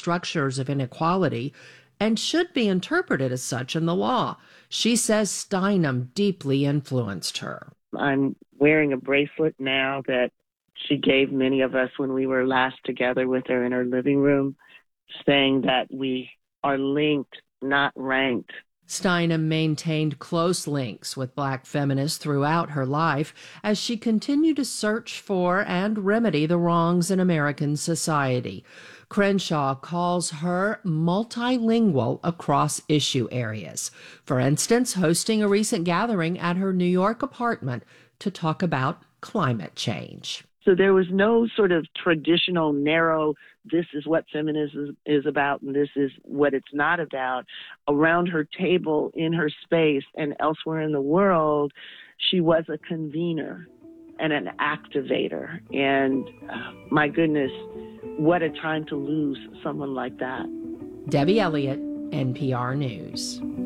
structures of inequality and should be interpreted as such in the law. She says Steinem deeply influenced her. I'm wearing a bracelet now that she gave many of us when we were last together with her in her living room, saying that we are linked, not ranked. Steinem maintained close links with Black feminists throughout her life as she continued to search for and remedy the wrongs in American society. Crenshaw calls her multilingual across issue areas. For instance, hosting a recent gathering at her New York apartment to talk about climate change. So there was no sort of traditional, narrow, this is what feminism is about and this is what it's not about. Around her table, in her space, and elsewhere in the world, she was a convener and an activator. And my goodness, what a time to lose someone like that. Debbie Elliott, NPR News.